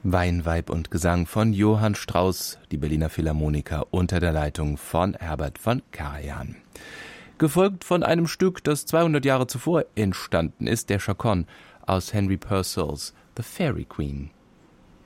Wein, Weib und Gesang von Johann Strauss, die Berliner Philharmoniker unter der Leitung von Herbert von Karajan. Gefolgt von einem Stück, das 200 Jahre zuvor entstanden ist, der Chaconne aus Henry Purcells The Fairy Queen.